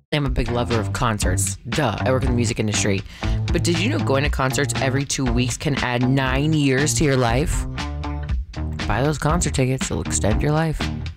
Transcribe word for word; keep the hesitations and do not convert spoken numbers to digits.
I'm a big lover of concerts. Duh, I work in the music industry. But did you know going to concerts every two weeks can add nine years to your life? Buy those concert tickets, it'll extend your life.